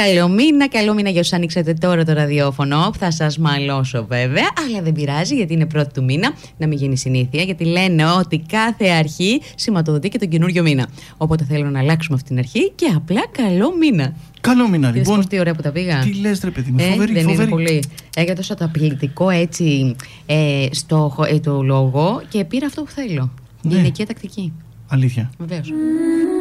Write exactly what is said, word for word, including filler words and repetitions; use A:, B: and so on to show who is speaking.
A: καλό μήνα, καλό μήνα για όσους ανοίξατε τώρα το ραδιόφωνο. Θα σας μαλώσω βέβαια, αλλά δεν πειράζει γιατί είναι πρώτη του μήνα. Να μην γίνει συνήθεια, γιατί λένε ότι κάθε αρχή σηματοδοτεί και τον καινούριο μήνα. Οπότε θέλω να αλλάξουμε αυτή την αρχή και απλά καλό μήνα.
B: Καλό μήνα, λοιπόν.
A: Είδες τι ωραία που τα πήγα.
B: Τι λες, ρε παιδί μου,
A: ε,
B: φοβερή,
A: δεν
B: φοβερή.
A: είναι πολύ. Έκανα τόσο ταπληκτικό έτσι ε, στο ε, το λόγο και πήρα αυτό που θέλω.
B: Ναι.
A: Γυναικεία τακτική.
B: Αλήθεια.
A: Βεβαίως.